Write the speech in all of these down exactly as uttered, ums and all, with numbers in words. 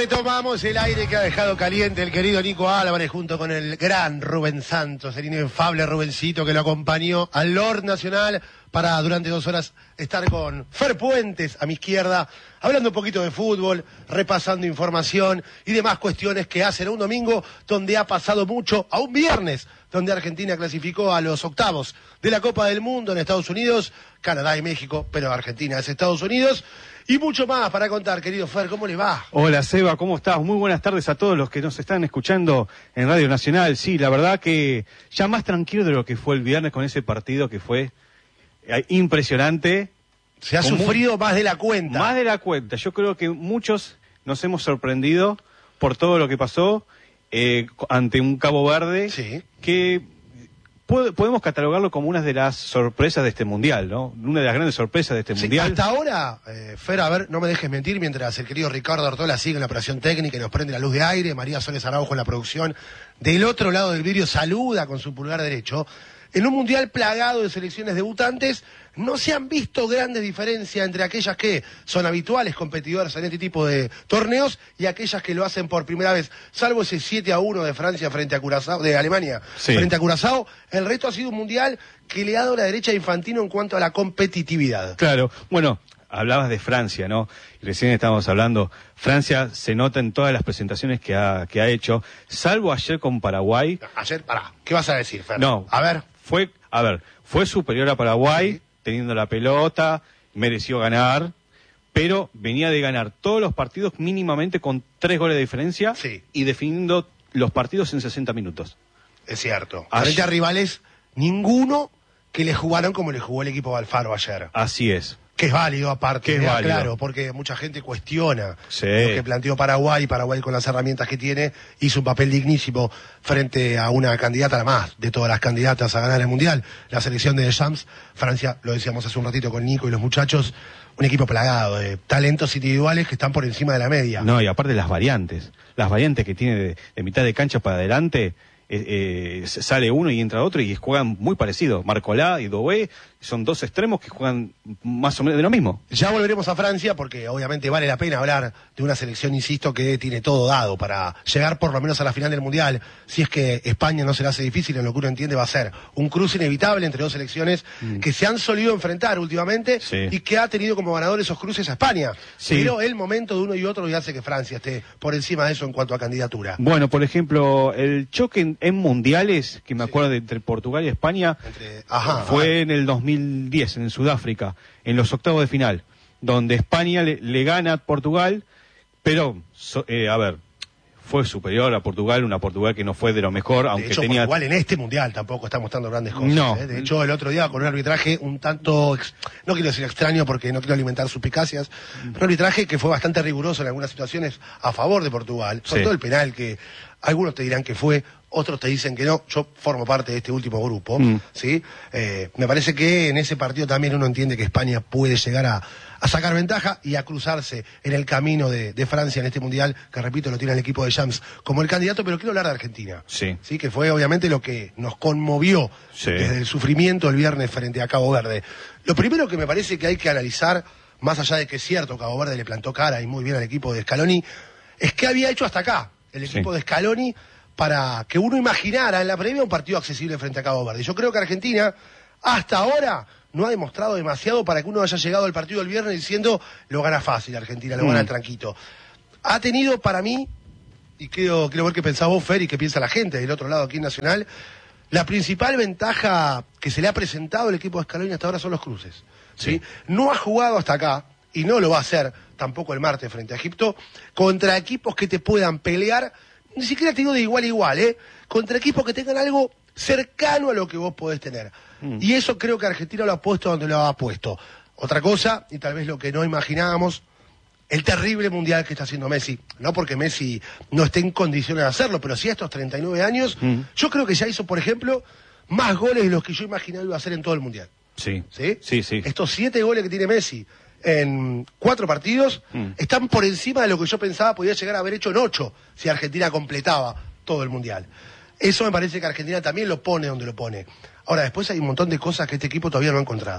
Retomamos el aire que ha dejado caliente el querido Nico Álvarez junto con el gran Rubén Santos, el inefable Rubencito que lo acompañó al Lord Nacional para durante dos horas estar con Fer Puentes a mi izquierda, hablando un poquito de fútbol, repasando información y demás cuestiones que hacen a un domingo donde ha pasado mucho, a un viernes donde Argentina clasificó a los octavos de la Copa del Mundo en Estados Unidos, Canadá y México, pero Argentina es Estados Unidos. Y mucho más para contar, querido Fer, ¿cómo le va? Hola, Seba, ¿cómo estás? Muy buenas tardes a todos los que nos están escuchando en Radio Nacional. Sí, la verdad que ya más tranquilo de lo que fue el viernes con ese partido que fue impresionante. Se ha sufrido más de la cuenta. Más de la cuenta. Yo creo que muchos nos hemos sorprendido por todo lo que pasó eh, ante un Cabo Verde, sí, que podemos catalogarlo como una de las sorpresas de este Mundial, ¿no? Una de las grandes sorpresas de este sí, Mundial. Hasta ahora, eh, Fer, a ver, no me dejes mentir, mientras el querido Ricardo Artola sigue en la operación técnica y nos prende la luz de aire, María Soles Araujo en la producción, del otro lado del vidrio saluda con su pulgar derecho. En un Mundial plagado de selecciones debutantes, no se han visto grandes diferencias entre aquellas que son habituales competidoras en este tipo de torneos y aquellas que lo hacen por primera vez, salvo ese siete a uno de Francia frente a Curazao, de Alemania sí. frente a Curazao. El resto ha sido un Mundial que le ha dado la derecha a Infantino en cuanto a la competitividad. Claro, bueno, hablabas de Francia, ¿no? Y recién estábamos hablando, Francia se nota en todas las presentaciones que ha, que ha hecho, salvo ayer con Paraguay. Ayer, pará, ¿qué vas a decir, Fer? No, a ver. Fue, a ver, fue superior a Paraguay, sí, teniendo la pelota, mereció ganar, pero venía de ganar todos los partidos mínimamente con tres goles de diferencia, sí, y definiendo los partidos en sesenta minutos. Es cierto. Ayer, frente a rivales, ninguno que le jugaron como le jugó el equipo de Alfaro ayer. Así es. Que es válido aparte, que es válido. Claro, porque mucha gente cuestiona sí. lo que planteó Paraguay. Paraguay con las herramientas que tiene hizo un papel dignísimo frente a una candidata, la más de todas las candidatas a ganar el Mundial, la selección de Deschamps. Francia, lo decíamos hace un ratito con Nico y los muchachos, un equipo plagado de talentos individuales que están por encima de la media. No, y aparte las variantes, las variantes que tiene de, de mitad de cancha para adelante. Eh, eh, sale uno y entra otro y juegan muy parecido. Marcolá y Doué son dos extremos que juegan más o menos de lo mismo. Ya volveremos a Francia porque obviamente vale la pena hablar de una selección, insisto, que tiene todo dado para llegar por lo menos a la final del Mundial. Si es que España no se le hace difícil, en lo que uno entiende va a ser un cruce inevitable entre dos selecciones mm. que se han solido enfrentar últimamente, sí, y que ha tenido como ganador esos cruces a España. Sí. Pero el momento de uno y otro y hace que Francia esté por encima de eso en cuanto a candidatura. Bueno, por ejemplo, el choque en, en mundiales, que me acuerdo sí. de entre Portugal y España, entre... Ajá, fue ajá. en el dos mil diez, en Sudáfrica, en los octavos de final, donde España le, le gana a Portugal, pero, so, eh, a ver, fue superior a Portugal, una Portugal que no fue de lo mejor, aunque de hecho, tenía... Portugal en este Mundial tampoco está mostrando grandes cosas. No. ¿eh? De hecho, el otro día con un arbitraje un tanto, no quiero decir extraño porque no quiero alimentar suspicacias, un arbitraje que fue bastante riguroso en algunas situaciones a favor de Portugal, sobre sí. todo el penal, que algunos te dirán que fue, otros te dicen que no. Yo formo parte de este último grupo, mm. ¿sí? Eh, me parece que en ese partido también uno entiende que España puede llegar a, a sacar ventaja y a cruzarse en el camino de, de Francia en este Mundial, que repito, lo tiene el equipo de Champs como el candidato, pero quiero hablar de Argentina. Sí. Sí, que fue obviamente lo que nos conmovió sí. desde el sufrimiento el viernes frente a Cabo Verde. Lo primero que me parece que hay que analizar, más allá de que es cierto, Cabo Verde le plantó cara y muy bien al equipo de Scaloni, es que había hecho hasta acá el equipo sí. de Scaloni para que uno imaginara en la previa un partido accesible frente a Cabo Verde. Yo creo que Argentina, hasta ahora, no ha demostrado demasiado para que uno haya llegado al partido del viernes diciendo lo gana fácil Argentina, lo mm. gana tranquilo. Ha tenido para mí, y quiero, quiero ver qué pensás vos, Fer, y qué piensa la gente del otro lado aquí en Nacional, la principal ventaja que se le ha presentado al equipo de Scaloni hasta ahora son los cruces. ¿sí? ¿sí? No ha jugado hasta acá, y no lo va a hacer tampoco el martes frente a Egipto, contra equipos que te puedan pelear, ni siquiera te digo de igual a igual, ¿eh? Contra equipos que tengan algo cercano a lo que vos podés tener. Mm. Y eso creo que Argentina lo ha puesto donde lo ha puesto. Otra cosa, y tal vez lo que no imaginábamos, el terrible Mundial que está haciendo Messi. No porque Messi no esté en condiciones de hacerlo, pero sí a estos treinta y nueve años, mm. yo creo que ya hizo, por ejemplo, más goles de los que yo imaginaba iba a hacer en todo el Mundial. Sí, ¿Sí? sí, sí. Estos siete goles que tiene Messi en cuatro partidos mm. están por encima de lo que yo pensaba podía llegar a haber hecho en ocho si Argentina completaba todo el Mundial. Eso me parece que Argentina también lo pone donde lo pone. Ahora, después hay un montón de cosas que este equipo todavía no ha encontrado.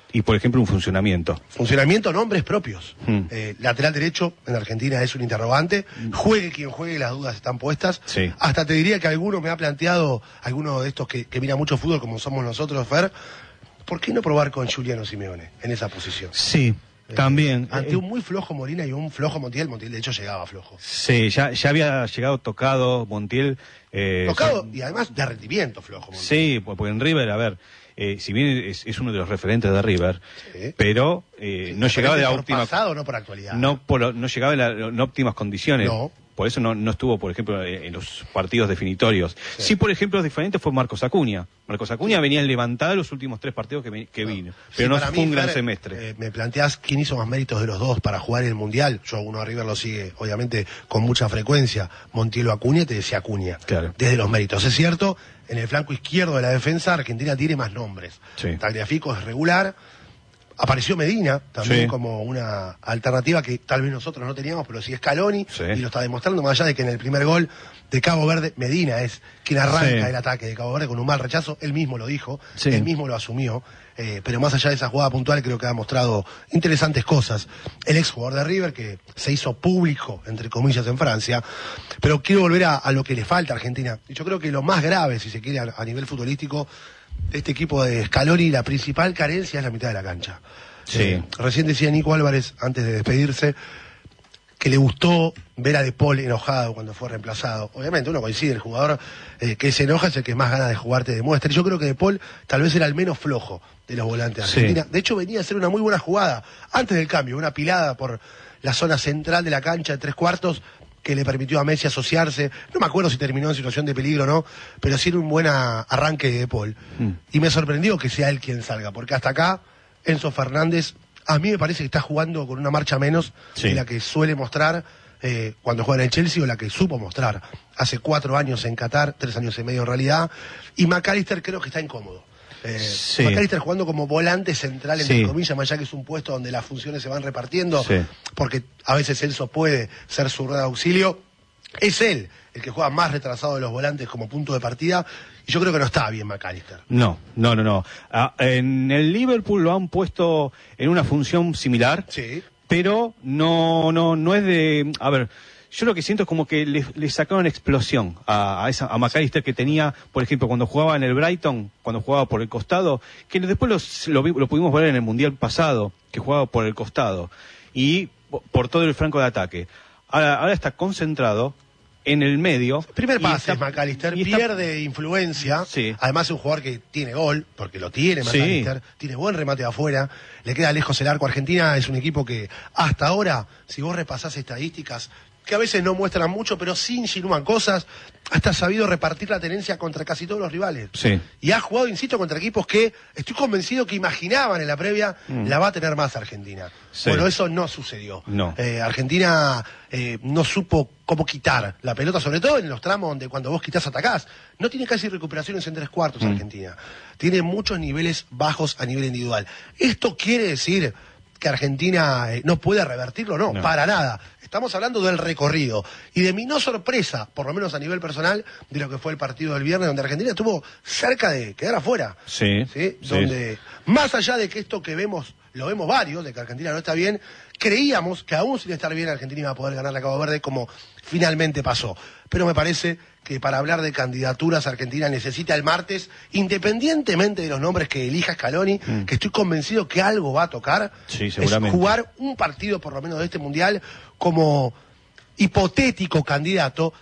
Y, por ejemplo, un funcionamiento. Funcionamiento, nombres propios. Mm. Eh, lateral derecho en Argentina es un interrogante. Juegue quien juegue, las dudas están puestas. Sí. Hasta te diría que alguno me ha planteado, alguno de estos que, que mira mucho fútbol como somos nosotros, Fer, ¿por qué no probar con Juliano Simeone en esa posición? Sí, eh, también. Ante eh, un muy flojo Molina y un flojo Montiel, Montiel de hecho llegaba flojo. Sí, ya, ya había llegado tocado Montiel. Eh, Tocado son, y además de rendimiento flojo Montiel. Sí, porque en River, a ver, eh, si bien es, es uno de los referentes de River, Sí. pero eh, Sí, no llegaba de por óptima, pasado, no por actualidad. no, por, no llegaba en, la, en óptimas condiciones. No. Por eso no, no estuvo, por ejemplo, en los partidos definitorios. Sí, sí por ejemplo, diferente fue Marcos Acuña. Marcos Acuña sí. venía levantada los últimos tres partidos que, que no. vino, Sí, pero no fue mí, un gran Fer, semestre. Eh, me planteás quién hizo más méritos de los dos para jugar el Mundial. Yo, uno a River lo sigue, obviamente, con mucha frecuencia. Montiel o Acuña, te decía Acuña. Claro. Desde los méritos. Es cierto, en el flanco izquierdo de la defensa, Argentina tiene más nombres. Sí. Tagliafico es regular. Apareció Medina también sí. como una alternativa que tal vez nosotros no teníamos, pero sí Scaloni, sí. y lo está demostrando, más allá de que en el primer gol de Cabo Verde, Medina es quien arranca sí. el ataque de Cabo Verde con un mal rechazo, él mismo lo dijo, sí. él mismo lo asumió, eh, pero más allá de esa jugada puntual creo que ha mostrado interesantes cosas. El ex jugador de River, que se hizo público, entre comillas, en Francia, pero quiero volver a, a lo que le falta a Argentina, y yo creo que lo más grave, si se quiere, a, a nivel futbolístico, de este equipo de Scaloni, la principal carencia es la mitad de la cancha. Sí. Eh, recién decía Nico Álvarez, antes de despedirse, que le gustó ver a De Paul enojado cuando fue reemplazado. Obviamente uno coincide, el jugador eh, que se enoja es el que más ganas de jugar te demuestra. Y yo creo que De Paul tal vez era el menos flojo de los volantes de Argentina. Sí. De hecho venía a hacer una muy buena jugada antes del cambio, una pilada por la zona central de la cancha de tres cuartos que le permitió a Messi asociarse. No me acuerdo si terminó en situación de peligro o no, pero sí era un buen arranque de De Paul. Mm. Y me sorprendió que sea él quien salga, porque hasta acá Enzo Fernández, a mí me parece que está jugando con una marcha menos sí. de la que suele mostrar eh, cuando juega en el Chelsea o la que supo mostrar hace cuatro años en Qatar, tres años y medio en realidad. Y McAllister creo que está incómodo. Eh, sí. McAllister jugando como volante central, entre sí. comillas, más allá que es un puesto donde las funciones se van repartiendo, sí. porque a veces Enzo puede ser su red de auxilio. Es él el que juega más retrasado de los volantes como punto de partida, y yo creo que no está bien McAllister. No, no, no, no. Ah, en el Liverpool lo han puesto en una función similar, sí. pero no, no, no es de... A ver, yo lo que siento es como que le, le sacaron explosión a, a, esa, a McAllister que tenía, por ejemplo, cuando jugaba en el Brighton, cuando jugaba por el costado, que después los, lo, lo pudimos ver en el Mundial pasado, que jugaba por el costado, y por todo el franco de ataque. Ahora, ahora está concentrado en el medio. Primer pase, McAllister pierde está... influencia. Sí. Además es un jugador que tiene gol, porque lo tiene McAllister. Sí. Tiene buen remate de afuera. Le queda lejos el arco. Argentina es un equipo que hasta ahora, si vos repasás estadísticas, que a veces no muestran mucho, pero sí insinúan cosas, hasta ha sabido repartir la tenencia contra casi todos los rivales. Sí. Y ha jugado, insisto, contra equipos que estoy convencido que imaginaban en la previa mm. la va a tener más Argentina. Sí. Bueno, eso no sucedió. No. Eh, Argentina eh, no supo cómo quitar la pelota, sobre todo en los tramos donde cuando vos quitás atacás. No tiene casi recuperaciones en tres cuartos mm. Argentina. Tiene muchos niveles bajos a nivel individual. Esto quiere decir que Argentina eh, no puede revertirlo, no, no, para nada. Estamos hablando del recorrido y de mi no sorpresa, por lo menos a nivel personal, de lo que fue el partido del viernes, donde Argentina estuvo cerca de quedar afuera. Sí. ¿sí? sí. Donde, más allá de que esto que vemos, lo vemos varios, de que Argentina no está bien, creíamos que aún sin estar bien Argentina iba a poder ganar la Cabo Verde como finalmente pasó. Pero me parece que para hablar de candidaturas Argentina necesita el martes, independientemente de los nombres que elija Scaloni, mm. que estoy convencido que algo va a tocar, sí, seguramente. Es jugar un partido por lo menos de este Mundial como hipotético candidato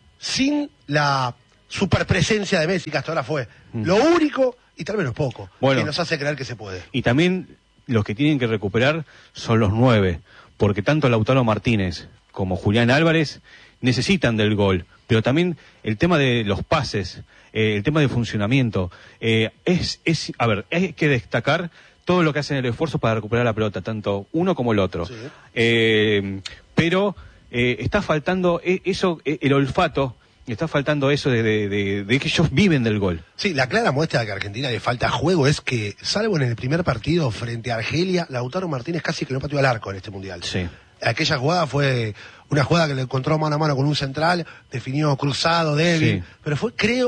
sin la superpresencia de Messi, que hasta ahora fue mm. lo único y tal vez lo poco, bueno, que nos hace creer que se puede. Y también los que tienen que recuperar son los nueve, porque tanto Lautaro Martínez como Julián Álvarez necesitan del gol, pero también el tema de los pases, eh, el tema de funcionamiento, eh, es, es, a ver, hay que destacar todo lo que hacen el esfuerzo para recuperar la pelota, tanto uno como el otro. Sí. Eh, pero eh, está faltando eso, el olfato, está faltando eso de, de, de, de que ellos viven del gol. Sí, la clara muestra de que a Argentina le falta juego es que, salvo en el primer partido frente a Argelia, Lautaro Martínez casi que no pateó al arco en este Mundial. Sí. Aquella jugada fue una jugada que le encontró mano a mano con un central, definió cruzado, débil, sí. pero fue, creo,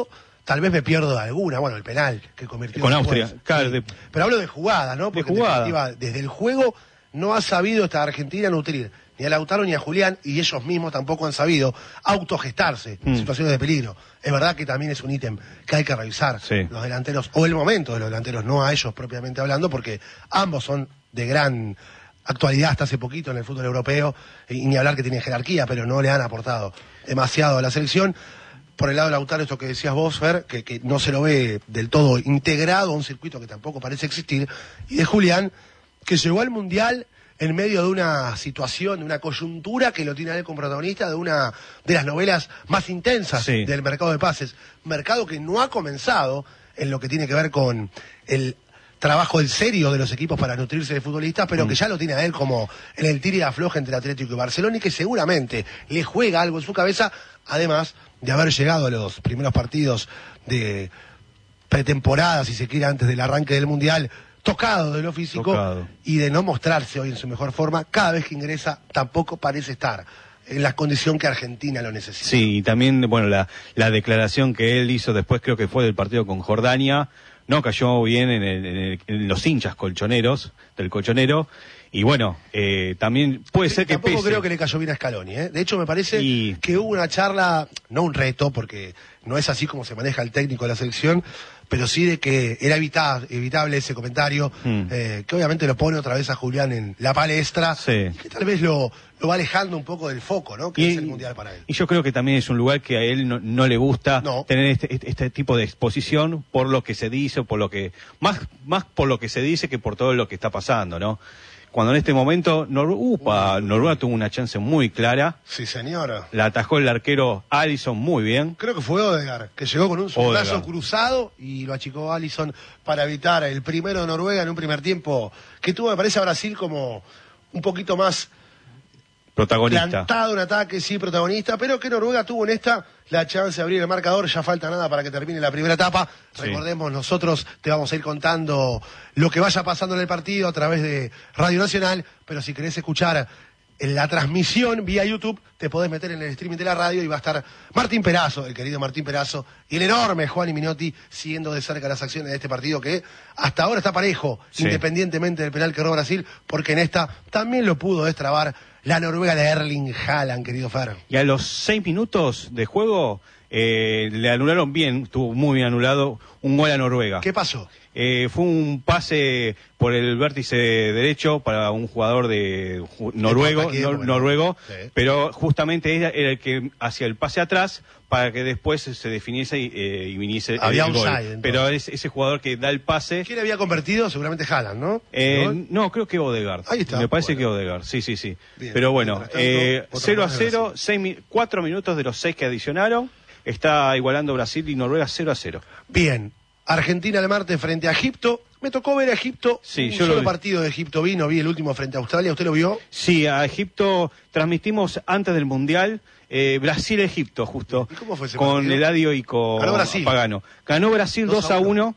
Tal vez me pierdo de alguna, bueno, el penal que convirtió con en Austria, sí. claro, de... Pero hablo de jugada, ¿no? Porque de jugada. En definitiva, desde el juego no ha sabido esta Argentina nutrir ni a Lautaro ni a Julián, y ellos mismos tampoco han sabido autogestarse en Mm. situaciones de peligro. Es verdad que también es un ítem que hay que revisar, Sí. los delanteros, o el momento de los delanteros, no a ellos propiamente hablando, porque ambos son de gran actualidad hasta hace poquito en el fútbol europeo, y ni hablar que tienen jerarquía, pero no le han aportado demasiado a la selección. Por el lado de Lautaro, esto que decías vos, Fer, que, que no se lo ve del todo integrado a un circuito que tampoco parece existir, y de Julián, que llegó al Mundial en medio de una situación, de una coyuntura que lo tiene a él como protagonista de una de las novelas más intensas Sí. del mercado de pases. Mercado que no ha comenzado en lo que tiene que ver con el trabajo en serio de los equipos para nutrirse de futbolistas, pero Mm. que ya lo tiene a él como en el tira y afloja entre el Atlético y Barcelona, y que seguramente le juega algo en su cabeza, además de haber llegado a los primeros partidos de pretemporada, si se quiere, antes del arranque del Mundial, tocado de lo físico, Tocado. y de no mostrarse hoy en su mejor forma. Cada vez que ingresa tampoco parece estar en la condición que Argentina lo necesita. Sí, y también, bueno, la, la declaración que él hizo después, creo que fue del partido con Jordania, no cayó bien en, el- en el- en los hinchas colchoneros, del colchonero, y bueno, eh, también puede Sí, ser que tampoco pese. creo que le cayó bien a Scaloni, ¿eh? De hecho, me parece Y- que hubo una charla, no un reto, porque no es así como se maneja el técnico de la selección, pero sí de que era evita- evitable ese comentario, Mm. eh, que obviamente lo pone otra vez a Julián en la palestra, Sí. y que tal vez lo, lo va alejando un poco del foco, ¿no? Que Y, es el Mundial para él. y yo creo que también es un lugar que a él no, no le gusta No. tener este, este, este tipo de exposición por lo que se dice, por lo que más más por lo que se dice que por todo lo que está pasando, ¿no? Cuando en este momento Nor- upa, Noruega tuvo una chance muy clara, Sí, señora. la atajó el arquero Alisson muy bien. Creo que fue Odegaard, que llegó con un brazo Odegaard. cruzado y lo achicó Alisson para evitar el primero de Noruega en un primer tiempo que tuvo, me parece, a Brasil como un poquito más Protagonista. plantado en ataque, sí, protagonista, pero que Noruega tuvo en esta la chance de abrir el marcador. Ya falta nada para que termine la primera etapa. Sí. Recordemos, nosotros te vamos a ir contando lo que vaya pasando en el partido a través de Radio Nacional, pero si querés escuchar en la transmisión vía YouTube, te podés meter en el streaming de la radio y va a estar Martín Perazo, el querido Martín Perazo, y el enorme Juan y Minotti siguiendo de cerca las acciones de este partido que hasta ahora está parejo, Sí. independientemente del penal que erró Brasil, porque en esta también lo pudo destrabar la Noruega de Erling Haaland, querido Fer. Y a los seis minutos de juego eh, le anularon bien, estuvo muy bien anulado, un gol a Noruega. ¿Qué pasó? Eh, fue un pase por el vértice derecho para un jugador de ju- noruego, importa quién, nor- bueno. noruego, Sí. pero justamente era, era el que hacía el pase atrás para que después se definiese y, eh, y viniese el- Había el gol. offside, entonces. Pero es ese jugador que da el pase. ¿Quién había convertido? Seguramente Haaland, ¿no? Eh, ¿No? no, creo que Odegaard. Ahí está, Me parece bueno. que Odegaard, sí, sí, sí. Bien, Pero bueno, mientras tanto, eh, otro cero a más de cero, Brasil. seis mi- cuatro minutos de los seis que adicionaron. Está igualando Brasil y Noruega cero a cero. Bien. Argentina el martes frente a Egipto. Me tocó ver a Egipto. Sí, un yo solo lo vi. partido de Egipto vi, no vi el último frente a Australia. ¿Usted lo vio? Sí, a Egipto transmitimos antes del Mundial, eh, Brasil-Egipto, justo. ¿Y cómo fue ese con partido? Eladio y con Ganó Brasil. Pagano. Ganó Brasil dos a uno.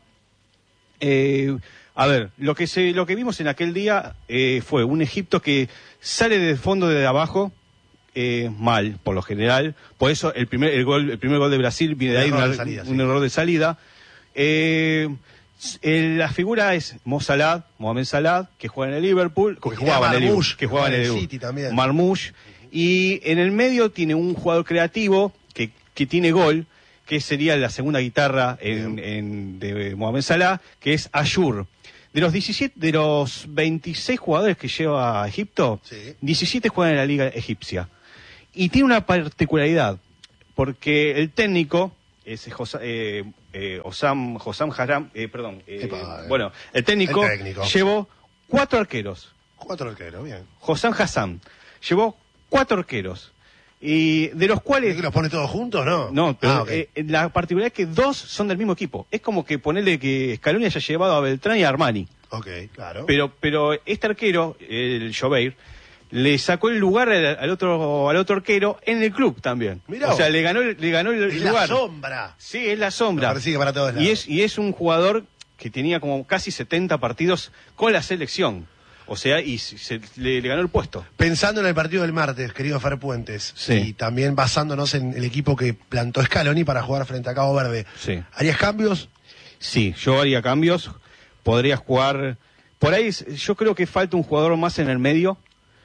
Eh, a ver, lo que se, lo que vimos en aquel día eh, fue un Egipto que sale del fondo de abajo, eh, mal, por lo general. Por eso el primer, el gol, el primer gol de Brasil viene de Un ahí, error una- de salida, un sí. error de salida. Eh, eh, la figura es Mo Salah, Mohamed Salah, que juega en el Liverpool, que Y jugaba en el Marmoush, Liverpool, que jugaba en el Liverpool. City también. Marmoush. Y en el medio tiene un jugador creativo que, que tiene gol, que sería la segunda guitarra en, en- de Mohamed Salah, que es Ayur. De los diecisiete, de los veintiséis jugadores que lleva Egipto, Sí. diecisiete juegan en la liga egipcia. Y tiene una particularidad, porque el técnico es Jos- eh, eh, Osam, Hosam Haram, eh, perdón, eh, Epa, eh. bueno, el técnico, El técnico. llevó cuatro arqueros. Cuatro arqueros, bien. Hosam Hassan llevó cuatro arqueros. Y de los ¿Es cuales... que los pone todos juntos, no? No, pero Ah, ok. eh, la particularidad es que dos son del mismo equipo. Es como que ponerle que Scaloni haya llevado a Beltrán y a Armani. Ok, claro. Pero, pero este arquero, el Jobeir, le sacó el lugar al, al otro al otro arquero en el club también. Mirá o sea, vos. le ganó, le ganó el Es la lugar. sombra. Sí, es la sombra. Me persigue para todos lados. Y es, y es un jugador que tenía como casi setenta partidos con la selección. O sea, y se, le, le ganó el puesto. Pensando en el partido del martes, querido Fer Puentes, sí. y también basándonos en el equipo que plantó Scaloni para jugar frente a Cabo Verde, sí. ¿harías cambios? Sí, yo haría cambios. Podría jugar... Por ahí yo creo que falta un jugador más en el medio,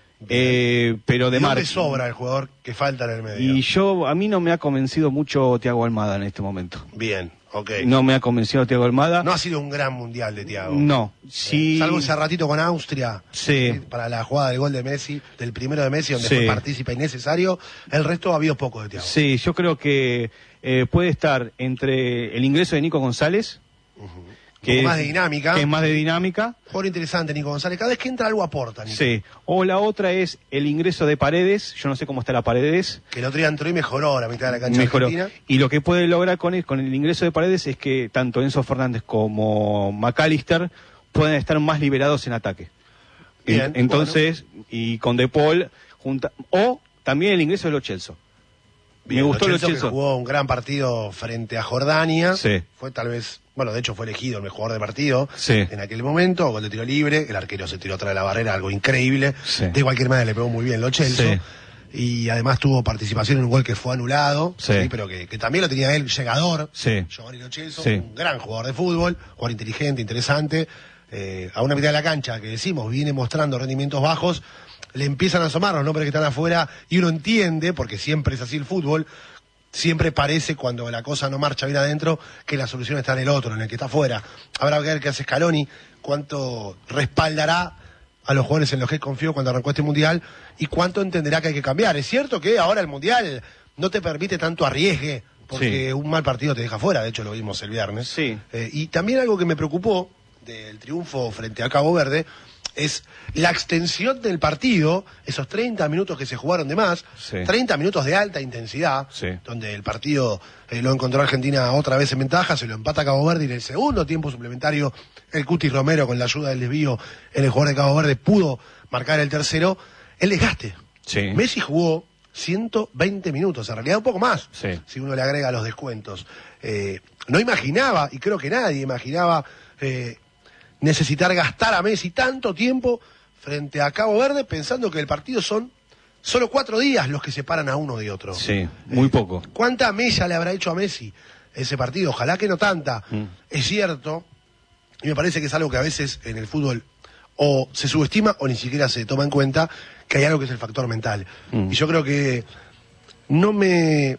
eh, pero de marca. marca. sobra el jugador que falta en el medio? Y yo, a mí no me ha convencido mucho Thiago Almada en este momento. Bien. Okay. No me ha convencido Thiago Almada. No ha sido un gran mundial de Thiago. No, sí. Eh, salvo ese ratito con Austria. Sí. Eh, para la jugada del gol de Messi, del primero de Messi, donde sí. fue partícipe innecesario. El resto ha habido poco de Thiago. Sí, yo creo que eh, puede estar entre el ingreso de Nico González. Uh-huh. Que es es más de dinámica. Que es más de dinámica. Jugador interesante, Nico González. Cada vez que entra algo aporta, Nico. Sí. O la otra es el ingreso de Paredes. Yo no sé cómo está la Paredes. Que el otro día entró y mejoró la mitad de la cancha Mejoró. argentina. Y lo que puede lograr con el, con el ingreso de Paredes es que tanto Enzo Fernández como McAllister pueden estar más liberados en ataque. Bien, Entonces, bueno. Y con De Paul, junta, o también el ingreso de Lo Celso. Bien, Me gustó Lo Lo Celso, que Celso. jugó un gran partido frente a Jordania. Sí. Fue tal vez, bueno, de hecho fue elegido el mejor jugador de partido sí. en aquel momento, gol de tiro libre, el arquero se tiró atrás de la barrera, algo increíble. Sí. De cualquier manera le pegó muy bien Lo Celso. Sí. Y además tuvo participación en un gol que fue anulado, sí. ¿sí? Pero que, que también lo tenía él, llegador, sí. Giovanni Lo Celso, sí. un gran jugador de fútbol, jugador inteligente, interesante, eh, a una mitad de la cancha que decimos, viene mostrando rendimientos bajos, le empiezan a asomar los nombres que están afuera y uno entiende, porque siempre es así el fútbol, siempre parece cuando la cosa no marcha bien adentro que la solución está en el otro, en el que está afuera. Habrá que ver qué hace Scaloni, cuánto respaldará a los jugadores en los que confío cuando arrancó este mundial y cuánto entenderá que hay que cambiar. Es cierto que ahora el mundial no te permite tanto arriesgue porque sí. un mal partido te deja fuera, de hecho lo vimos el viernes. Sí. Eh, y también algo que me preocupó del triunfo frente a Cabo Verde es la extensión del partido, esos treinta minutos que se jugaron de más, sí. treinta minutos de alta intensidad, sí. donde el partido eh, lo encontró Argentina otra vez en ventaja, se lo empata Cabo Verde y en el segundo tiempo suplementario el Cuti Romero con la ayuda del desvío en el jugador de Cabo Verde pudo marcar el tercero. El desgaste. Sí. Messi jugó ciento veinte minutos, en realidad un poco más, sí. si uno le agrega los descuentos. Eh, no imaginaba, y creo que nadie imaginaba, eh, necesitar gastar a Messi tanto tiempo frente a Cabo Verde pensando que el partido son solo cuatro días los que separan a uno de otro. Sí, muy eh, poco. ¿Cuánta mella le habrá hecho a Messi ese partido? Ojalá que no tanta. Mm. Es cierto, y me parece que es algo que a veces en el fútbol o se subestima o ni siquiera se toma en cuenta, que hay algo que es el factor mental. Mm. Y yo creo que no me...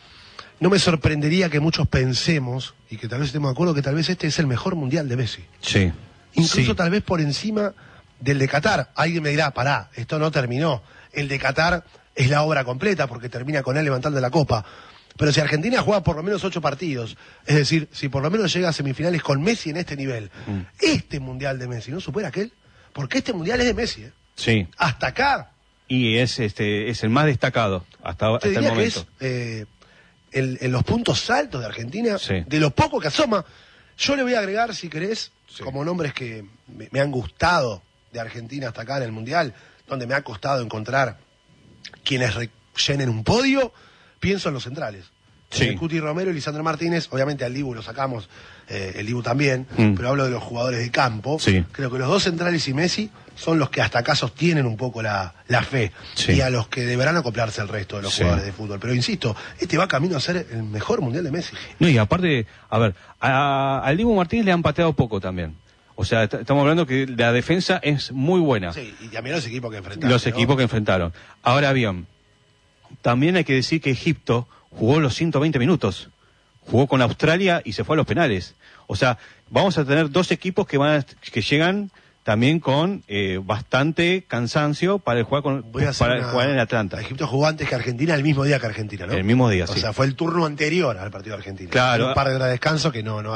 No me sorprendería que muchos pensemos, y que tal vez estemos de acuerdo, que tal vez este es el mejor mundial de Messi. Sí. Incluso sí. tal vez por encima del de Qatar. Alguien me dirá, pará, esto no terminó. El de Qatar es la obra completa porque termina con él levantando la copa. Pero si Argentina juega por lo menos ocho partidos, es decir, si por lo menos llega a semifinales con Messi en este nivel, mm. este mundial de Messi no supera aquel, porque este mundial es de Messi. ¿eh? Sí. Hasta acá. Y es este es el más destacado hasta, hasta el momento. Que es, eh, El, en los puntos altos de Argentina, sí. de lo poco que asoma. Yo le voy a agregar, si querés, sí. como nombres que me, me han gustado de Argentina hasta acá en el Mundial, donde me ha costado encontrar quienes rellenen un podio, pienso en los centrales. Sí. El Cuti Romero y Lisandro Martínez, obviamente al Dibu lo sacamos, eh, el Dibu también, mm. pero hablo de los jugadores de campo. Sí. Creo que los dos centrales y Messi son los que hasta acá sostienen un poco la, la fe, sí. y a los que deberán acoplarse el resto de los sí. jugadores de fútbol. Pero insisto, este va camino a ser el mejor mundial de Messi. No, y aparte, a ver, a, al Dibu Martínez le han pateado poco también. O sea, estamos hablando que la defensa es muy buena. Sí, y también los equipos que enfrentaron. Los ¿no? equipos que enfrentaron. Ahora bien, también hay que decir que Egipto jugó los ciento veinte minutos. Jugó con Australia y se fue a los penales. O sea, vamos a tener dos equipos que van a, que llegan también con eh, bastante cansancio para el jugar con para una... jugar en Atlanta. Egipto jugó antes que Argentina, el mismo día que Argentina, ¿no? El mismo día, o sí. O sea, fue el turno anterior al partido de Argentina. Claro. Un par de horas de descanso que no, no